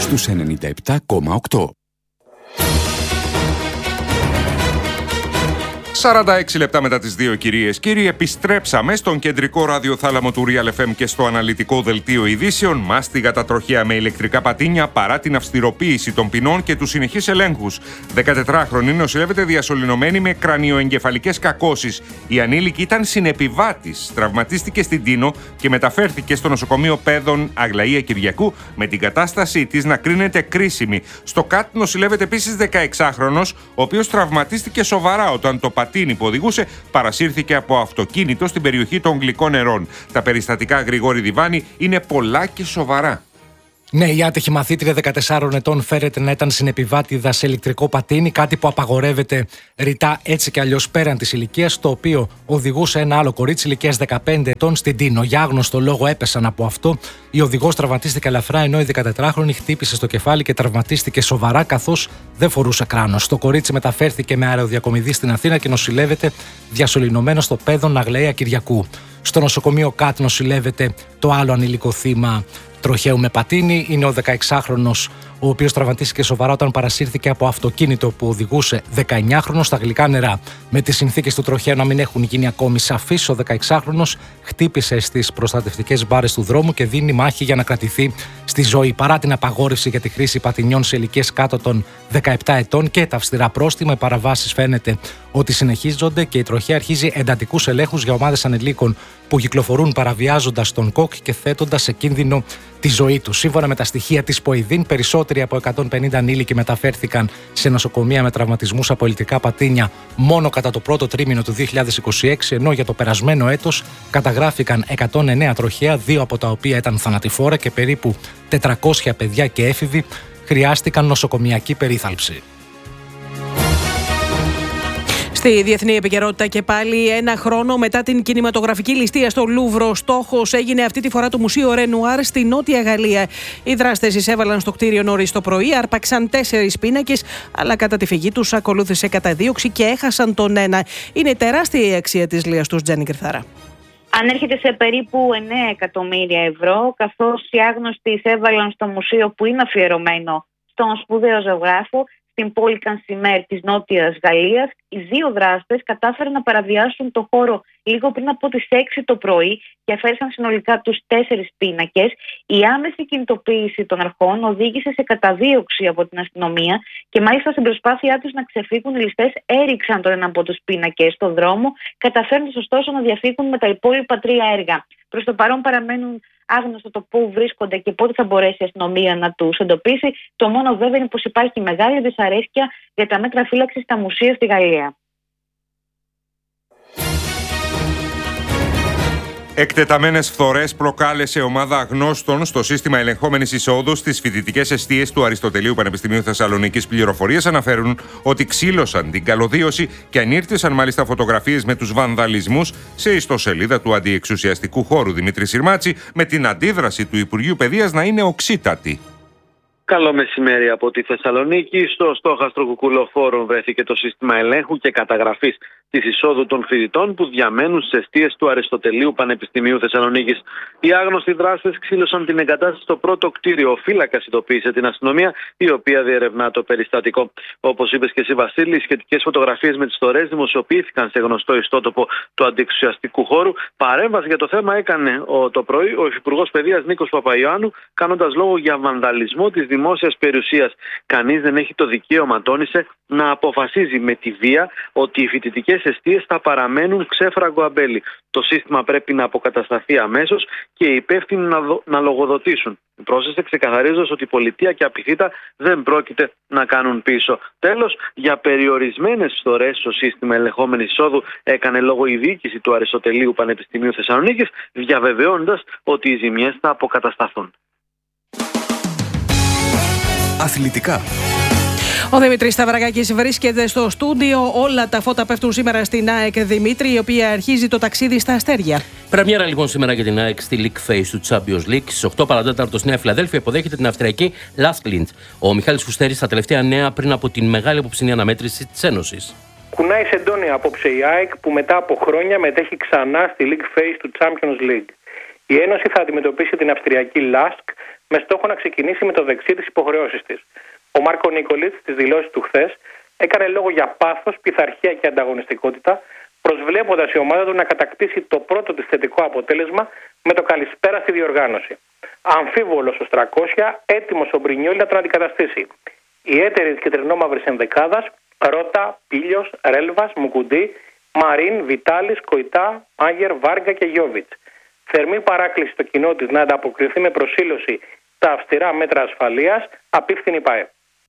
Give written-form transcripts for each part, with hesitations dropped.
στους 97,8. 46 λεπτά μετά τις 2, κυρίες και κύριοι, επιστρέψαμε στον κεντρικό ραδιοθάλαμο του Real FM και στο αναλυτικό δελτίο ειδήσεων. Μάστιγα τα τροχαία με ηλεκτρικά πατίνια παρά την αυστηροποίηση των ποινών και τους συνεχείς ελέγχους. 14χρονη νοσηλεύεται διασωληνωμένη με κρανιοεγκεφαλικές κακώσεις. Η ανήλικη ήταν συνεπιβάτης. Τραυματίστηκε στην Τίνο και μεταφέρθηκε στο νοσοκομείο Πέδων Αγλαία Κυριακού με την κατάστασή της να κρίνεται κρίσιμη. Στο ΚΑΤ νοσηλεύεται επίσης 16χρονος, ο οποίος τραυματίστηκε σοβαρά όταν το πατίνι που οδηγούσε παρασύρθηκε από αυτοκίνητο στην περιοχή των Γλυκών Νερών. Τα περιστατικά, Γρηγόρη Διβάνη, είναι πολλά και σοβαρά. Ναι, η άτυχη μαθήτρια 14 ετών φέρεται να ήταν συνεπιβάτηδα σε ηλεκτρικό πατίνι, κάτι που απαγορεύεται ρητά έτσι κι αλλιώς πέραν της ηλικίας, το οποίο οδηγούσε ένα άλλο κορίτσι ηλικίας 15 ετών στην Τίνο. Για άγνωστο λόγο έπεσαν από αυτό. Η οδηγός τραυματίστηκε ελαφρά, ενώ η 14χρονη χτύπησε στο κεφάλι και τραυματίστηκε σοβαρά, καθώς δεν φορούσε κράνος. Το κορίτσι μεταφέρθηκε με αεροδιακομιδή στην Αθήνα και νοσηλεύεται διασωληνωμένο στο Πέδων Αγλαία Κυριακού. Στο νοσοκομείο ΚΑΤ νοσηλεύεται το άλλο ανήλικο θύμα τροχαίου με πατίνι. Είναι ο 16χρονος, ο οποίος τραυματίστηκε σοβαρά όταν παρασύρθηκε από αυτοκίνητο που οδηγούσε 19χρονος στα Γλυκά Νερά. Με τις συνθήκες του τροχαίου να μην έχουν γίνει ακόμη σαφείς, ο 16χρονος χτύπησε στις προστατευτικές μπάρες του δρόμου και δίνει μάχη για να κρατηθεί στη ζωή. Παρά την απαγόρευση για τη χρήση πατινιών σε ηλικίες κάτω των 17 ετών και τα αυστηρά πρόστιμα, οι παραβάσεις φαίνεται ότι συνεχίζονται και η τροχαία αρχίζει εντατικούς ελέγχους για ομάδες ανηλίκων που κυκλοφορούν παραβιάζοντας τον ΚΟΚ και θέτοντας σε κίνδυνο τη ζωή τους. Σύμφωνα με τα στοιχεία της ΠΟΗΔΗΝ, περισσότεροι από 150 ανήλικοι μεταφέρθηκαν σε νοσοκομεία με τραυματισμούς από ηλεκτρικά πατίνια μόνο κατά το πρώτο τρίμηνο του 2026, ενώ για το περασμένο έτος καταγράφηκαν 109 τροχαία, 2 από τα οποία ήταν θανατηφόρα και περίπου 400 παιδιά και έφηβοι χρειάστηκαν νοσοκομιακή περίθαλψη. Στη διεθνή επικαιρότητα και πάλι, ένα χρόνο μετά την κινηματογραφική ληστεία στο Λούβρο, στόχος έγινε αυτή τη φορά το Μουσείο Ρενουάρ στη Νότια Γαλλία. Οι δράστες εισέβαλαν στο κτίριο νωρίς το πρωί, άρπαξαν 4 πίνακες, αλλά κατά τη φυγή τους ακολούθησε καταδίωξη και έχασαν τον ένα. Είναι τεράστια η αξία της λίας τους, Τζέννη Κρυθάρα. Ανέρχεται σε περίπου 9 εκατομμύρια ευρώ, καθώς οι άγνωστοι εισέβαλαν στο μουσείο που είναι αφιερωμένο στον σπουδαίο ζωγράφο στην πόλη Κανσιμέρ της Νότιας Γαλλίας. Οι 2 δράστες κατάφεραν να παραβιάσουν το χώρο λίγο πριν από τις 6 το πρωί και αφαίρεσαν συνολικά τους 4 πίνακες. Η άμεση κινητοποίηση των αρχών οδήγησε σε καταδίωξη από την αστυνομία και μάλιστα στην προσπάθειά τους να ξεφύγουν, οι ληστές έριξαν τον ένα από τους πίνακες στον δρόμο, καταφέρνοντας ωστόσο να διαφύγουν με τα υπόλοιπα 3 έργα. Προς το παρόν παραμένουν άγνωστο το πού βρίσκονται και πότε θα μπορέσει η αστυνομία να τους εντοπίσει. Το μόνο βέβαιο είναι πως υπάρχει μεγάλη δυσαρέσκεια για τα μέτρα φύλαξης στα μουσεία στη Γαλλία. Εκτεταμένες φθορές προκάλεσε ομάδα αγνώστων στο σύστημα ελεγχόμενης εισόδου στις φοιτητικές εστίες του Αριστοτελείου Πανεπιστημίου Θεσσαλονίκης. Πληροφορίες αναφέρουν ότι ξύλωσαν την καλωδίωση και ανήρτησαν μάλιστα φωτογραφίες με τους βανδαλισμούς σε ιστοσελίδα του αντιεξουσιαστικού χώρου Δημήτρη Συρμάτση, με την αντίδραση του Υπουργείου Παιδείας να είναι οξύτατη. Καλό μεσημέρι από τη Θεσσαλονίκη. Στο στόχαστρο κουκουλοφόρων βρέθηκε το σύστημα ελέγχου και καταγραφής της εισόδου των φοιτητών που διαμένουν στις εστίες του Αριστοτελείου Πανεπιστημίου Θεσσαλονίκης. Οι άγνωστοι δράστες ξύλωσαν την εγκατάσταση στο πρώτο κτίριο. Ο φύλακας ειδοποίησε την αστυνομία, η οποία διερευνά το περιστατικό. Όπως είπες και εσύ, Βασίλη, οι σχετικές φωτογραφίες με τις στορές δημοσιοποιήθηκαν σε γνωστό ιστότοπο του αντιεξουσιαστικού χώρου. Παρέμβαση για το θέμα έκανε το πρωί ο Υφυπουργός Παιδείας Νίκος Παπαϊωάννου, κάνοντας λόγο για βανδαλισμό της δημόσιας περιουσίας. Κανείς δεν έχει το δικαίωμα, τόνισε, να αποφασίζει με τη βία ότι οι φοιτητικές εστίες θα παραμένουν ξέφραγκο αμπέλι. Το σύστημα πρέπει να αποκατασταθεί αμέσως και οι υπεύθυνοι να λογοδοτήσουν. Πρόσθεσε ξεκαθαρίζοντας ότι η πολιτεία και απειθήτα δεν πρόκειται να κάνουν πίσω. Τέλος, για περιορισμένες φθορές στο σύστημα ελεγχόμενης εισόδου έκανε λόγο η διοίκηση του Αριστοτελείου Πανεπιστημίου Θεσσαλονίκης, διαβεβαιώνοντας ότι οι ζημιές θα αποκατασταθούν. Αθλητικά. Ο Δημήτρης Σταυρακάκης βρίσκεται στο στούντιο. Όλα τα φώτα πέφτουν σήμερα στην ΑΕΚ, Δημήτρη, η οποία αρχίζει το ταξίδι στα αστέρια. Πρεμιέρα λοιπόν σήμερα για την ΑΕΚ στη League Phase του Champions League. Στις 8 παρατέταρτο στη Νέα Φιλαδέλφια υποδέχεται την Αυστριακή Λάσκλιντ. Ο Μιχάλης Φουστέρης στα τελευταία νέα πριν από την μεγάλη απόψινή αναμέτρηση της Ένωσης. Κουνάει σε εντόνια απόψε η ΑΕΚ που μετά από χρόνια μετέχει ξανά στη League Phase του Champions League. Η Ένωση θα αντιμετωπίσει την Αυστριακή Λάσκ με στόχο να ξεκινήσει με το δεξί τις υποχρεώσεις της. Ο Μάρκο Νίκολιτς στις δηλώσεις του χθες έκανε λόγο για πάθος, πειθαρχία και ανταγωνιστικότητα, προσβλέποντας η ομάδα του να κατακτήσει το πρώτο της θετικό αποτέλεσμα με το καλησπέρα στη διοργάνωση. Αμφίβολος ο Στρακόσια, έτοιμος ο Μπρινιόλι να τον αντικαταστήσει. Οι έτεροι της κεντρινόμαυρης ενδεκάδας, Ρότα, Πίλιος, Ρέλβας, Μουκουντή, Μαρίν, Βιτάλης, Κοϊτά, Μάγερ, Βάργα και Γιόβιτς. Θερμή παράκληση στο κοινό της να ανταποκριθεί με προσήλωση στα αυστηρά μέτρα ασφαλείας, απίφθηνη ΠΑΕ.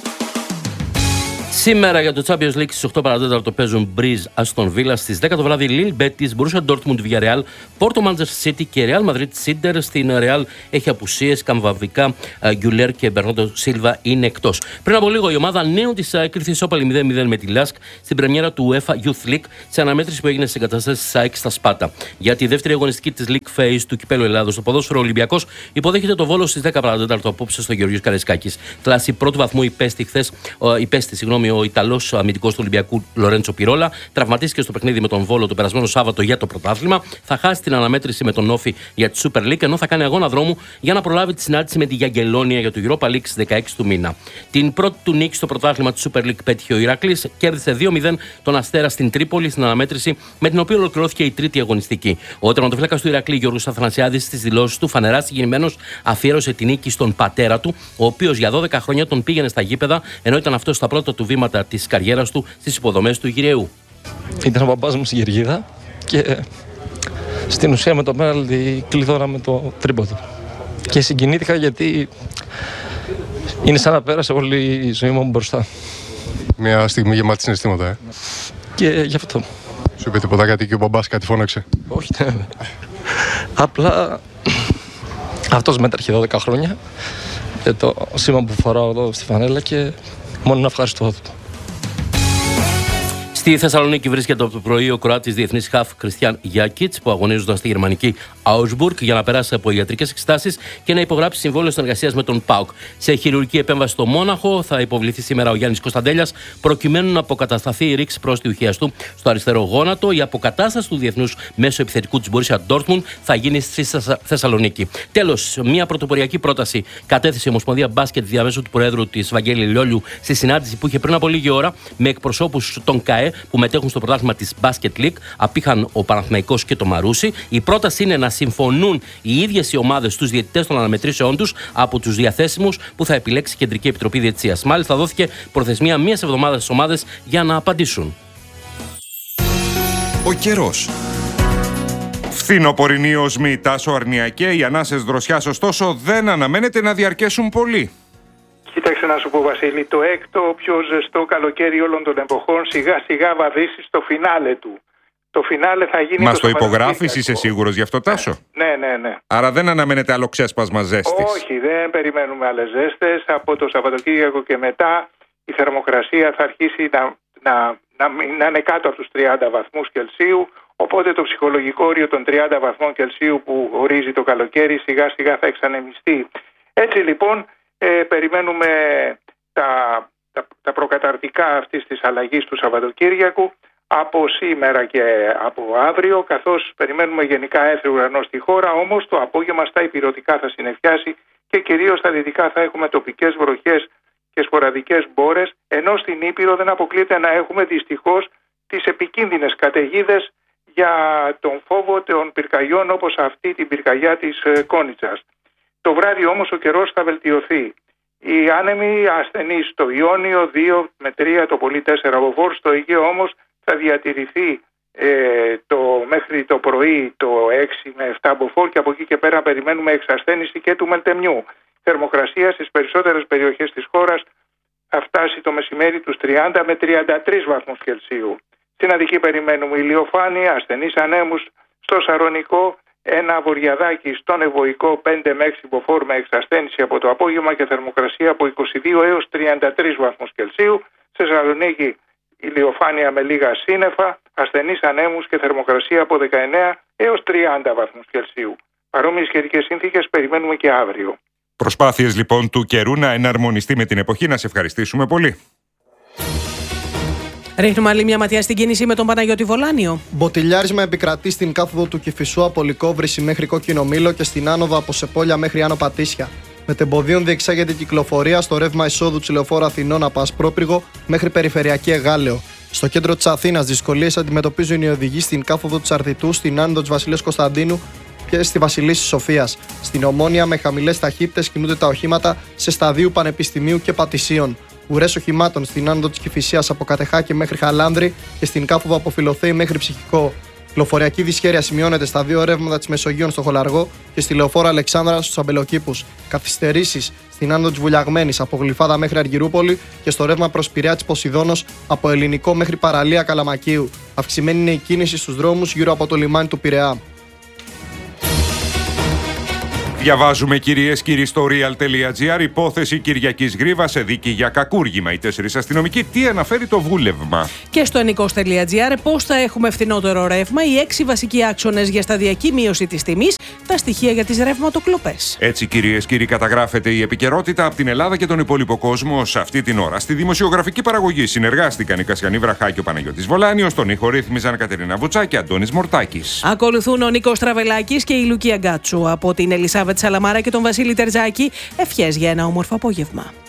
Σήμερα για το Champions League στις 8 παρατέταρτο παίζουν Breeze Aston Villa, στις 10 το βράδυ Lille Betis, Borussia Dortmund Villarreal, Porto Manchester City και Real Madrid Center. Στην Real έχει απουσίες, Καμβαβικά, Γκιουλέρ και Μπερνάντο Σίλβα είναι εκτός. Πριν από λίγο η ομάδα νέων της ΑΕΚ ήρθε ισόπαλη 0-0 με τη Λάσκ στην πρεμιέρα του UEFA Youth League σε αναμέτρηση που έγινε σε εγκαταστάσεις της ΑΕΚ στα Σπάτα. Για τη δεύτερη αγωνιστική της League Phase του Κυπέλλου Ελλάδος, το ποδόσφαιρο Ολυμπιακός υποδέχεται το Βόλο στις 10 παρατέταρτο απόψε στο Γεωργίος Καραϊσκάκης. Κλάση πρώτου βαθμού υπέστη ο Ιταλός αμυντικός του Ολυμπιακού Λορέντσο Πιρόλα. Τραυματίστηκε στο παιχνίδι με τον Βόλο το περασμένο Σάββατο για το πρωτάθλημα. Θα χάσει την αναμέτρηση με τον Όφη για τη Super League, ενώ θα κάνει αγώνα δρόμου για να προλάβει τη συνάντηση με τη Γιαγγελόνια για το Europa League στις 16 του μήνα. Την πρώτη του νίκη στο πρωτάθλημα τη Super League πέτυχε ο Ηρακλής. Κέρδισε 2-0 τον Αστέρα στην Τρίπολη στην αναμέτρηση με την οποία ολοκληρώθηκε η τρίτη αγωνιστική. Ο τερματοφύλακας του Ηρακλή Γιώργος Αθανασιάδης στις δηλώσεις του φανερά συγκινημένος αφιέρωσε την νίκη στον πατέρα του, ο οποίος για 12 χρόνια τον πήγαινε στα γήπεδα, ενώ ήταν αυτό στα πρώτα του βήματα της καριέρας του στις υποδομές του Γυραιού. Ήταν ο παπάς μου στη Γεργίδα και στην ουσία με το πέναλτι κλειδώναμε το τρίποδο. Και συγκινήθηκα γιατί είναι σαν να πέρασε όλη η ζωή μου μπροστά. Μια στιγμή γεμάτη συναισθήματα, Και γι' αυτό. Σου είπε τίποτα κάτι και ο μπαμπάς κάτι φώναξε? Όχι, ναι. Απλά αυτός μέτρχε 12 χρόνια για το σήμα που φοράω εδώ στη φανέλα και μόνο να ευχαριστώ του. Στη Θεσσαλονίκη βρίσκεται από το πρωί ο Κροάτης διεθνής χαφ Κριστιαν Γιάκιτς, που αγωνίζονταν στη γερμανική Augsburg για να περάσει από ιατρικές εξετάσεις και να υπογράψει συμβόλαιο συνεργασίας με τον ΠΑΟΚ. Σε χειρουργική επέμβαση στο Μόναχο θα υποβληθεί σήμερα ο Γιάννης Κωνσταντέλιας, προκειμένου να αποκατασταθεί η ρήξη πρόστιουχίας του στο αριστερό γόνατο. Η αποκατάσταση του διεθνούς μέσω επιθετικού της Borussia Dortmund θα γίνει στη Θεσσαλονίκη. Τέλος, μια πρωτοποριακή πρόταση κατέθεσε η Ομοσπονδία Μπάσκετ διαμέσου του Προέδρου της Βαγγέλη Λιόλιου στη συνάντηση που είχε πριν από λίγη ώρα με εκπροσώπους των ΚΑΕ που μετέχουν στο πρωτάθλημα της Basket League. Απήχαν ο Παναθηναϊκός και το Μαρούσι. Η πρόταση είναι να συμφωνούν οι ίδιες οι ομάδες στους διαιτητές των αναμετρήσεών τους από τους διαθέσιμους που θα επιλέξει η Κεντρική Επιτροπή Διαιτησίας. Μάλιστα, δόθηκε προθεσμία μίας εβδομάδας στις ομάδες για να απαντήσουν. Ο καιρός. Φθινοπορεινή οσμή, Τάσο Αρνιακέ. Οι ανάσες δροσιάς ωστόσο δεν αναμένεται να διαρκέσουν πολύ. Κοίταξε να σου πω, Βασίλη, το έκτο πιο ζεστό καλοκαίρι όλων των εποχών σιγά σιγά βαδίσει στο φινάλε του. Το φινάλε θα γίνει. Μας το υπογράφεις, είσαι σίγουρος γι' αυτό, Τάσο? Ναι. Άρα δεν αναμένεται άλλο ξέσπασμα ζέστης? Όχι, δεν περιμένουμε άλλες ζέστες. Από το Σαββατοκύριακο και μετά η θερμοκρασία θα αρχίσει να είναι κάτω από τους 30 βαθμούς Κελσίου. Οπότε το ψυχολογικό όριο των 30 βαθμών Κελσίου που ορίζει το καλοκαίρι σιγά σιγά θα εξανεμιστεί. Έτσι λοιπόν περιμένουμε τα προκαταρτικά αυτής της αλλαγής του Σαββατοκύριακου από σήμερα και από αύριο, καθώς περιμένουμε γενικά έθριο ουρανό στη χώρα, όμως το απόγευμα στα ηπειρωτικά θα συννεφιάσει και κυρίως στα δυτικά θα έχουμε τοπικές βροχές και σποραδικές μπόρες, ενώ στην Ήπειρο δεν αποκλείεται να έχουμε δυστυχώς τις επικίνδυνες καταιγίδες για τον φόβο των πυρκαγιών, όπως αυτή την πυρκαγιά της Κόνιτσας. Το βράδυ όμως ο καιρός θα βελτιωθεί. Οι άνεμοι ασθενείς στο Ιόνιο 2 με 3 το πολύ 4 μποφόρ, στο Αιγαίο όμως θα διατηρηθεί μέχρι το πρωί το 6 με 7 μποφόρ και από εκεί και πέρα περιμένουμε εξασθένηση και του μελτεμιού. Θερμοκρασία στις περισσότερες περιοχές της χώρας θα φτάσει το μεσημέρι τους 30 με 33 βαθμούς Κελσίου. Στην Αττική περιμένουμε ηλιοφάνεια, ασθενείς ανέμους στο Σαρονικό, ένα βορειαδάκι στον Ευωικό 5 με 6 μποφόρ με εξασθένηση από το απόγευμα και θερμοκρασία από 22 έως 33 βαθμούς Κελσίου. Σε Θεσσαλονίκη ηλιοφάνεια με λίγα σύννεφα, ασθενείς ανέμους και θερμοκρασία από 19 έως 30 βαθμούς Κελσίου. Παρόμοιες σχετικές συνθήκες περιμένουμε και αύριο. Προσπάθειες λοιπόν του καιρού να εναρμονιστεί με την εποχή. Να σε ευχαριστήσουμε πολύ. Ρίχνουμε άλλη μια ματιά στην κίνηση με τον Παναγιώτη Βολάνιο. Μποτιλιάρισμα επικρατεί στην κάθοδο του Κηφισού από Λυκόβρηση μέχρι Κόκκινο Μήλο και στην άνοδο από Σεπόλια μέχρι Άνω Πατήσια. Μετεμποδίων διεξάγεται η κυκλοφορία στο ρεύμα εισόδου της λεωφόρου Αθηνών από Ασπρόπυργο μέχρι Περιφερειακή Εγάλεο. Στο κέντρο της Αθήνας δυσκολίες αντιμετωπίζουν οι οδηγοί στην κάθοδο της Αρδιτού, στην άνοδο της Βασιλείας Κωνσταντίνου και στη Βασιλίσσης Σοφίας. Στην Ομόνια με χαμηλές ταχύτητες κινούνται τα οχήματα σε σταδίου Πανεπιστημίου και Πατησίων. Ουρές οχημάτων στην άνοδο της Κηφισίας από Κατεχάκη μέχρι Χαλάνδρη και στην κάθοδο από Φιλοθέη μέχρι Ψυχικό. Κυκλοφοριακή δυσχέρεια σημειώνεται στα δύο ρεύματα της Μεσογείων στο Χολαργό και στη λεωφόρο Αλεξάνδρα στους Αμπελοκήπους. Καθυστερήσεις στην άνοδο της Βουλιαγμένης από Γλυφάδα μέχρι Αργυρούπολη και στο ρεύμα προς Πειραιά της Ποσειδώνος από Ελληνικό μέχρι Παραλία Καλαμακίου. Αυξημένη είναι η κίνηση στους δρόμους γύρω από το λιμάνι του Πειραιά. Διαβάζουμε, κυρίες και κύριοι, στο real.gr, υπόθεση Κυριακής Γρίβα σε δίκη για κακούργημα. Οι 4 αστυνομικοί, τι αναφέρει το βούλευμα. Και στο ενικός.gr, πώς θα έχουμε φθηνότερο ρεύμα, οι 6 βασικοί άξονες για σταδιακή μείωση της τιμής, τα στοιχεία για τις ρευματοκλοπές. Έτσι, κυρίες και κύριοι, καταγράφεται η επικαιρότητα από την Ελλάδα και τον υπόλοιπο κόσμο σε αυτή την ώρα. Στη δημοσιογραφική παραγωγή συνεργάστηκαν η Κασιανή Βραχά και ο Παναγιώτης Βολάνιος, τον ήχο ρύθμιζαν Κατερίνα Βουτσά και Αντώνης Μορτάκης. Ακολουθούν ο Νίκος Τραβελάκης και η Λουκία Γκάτσου. Από την Ελισάβετ Σαλαμάρα και τον Βασίλη Τερζάκη, ευχές για ένα όμορφο απόγευμα.